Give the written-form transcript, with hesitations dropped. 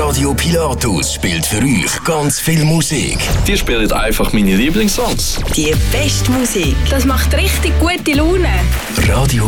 Radio Pilatus spielt für euch ganz viel Musik. Die spielen einfach meine Lieblingssongs. Die beste Musik. Das macht richtig gute Laune. Radio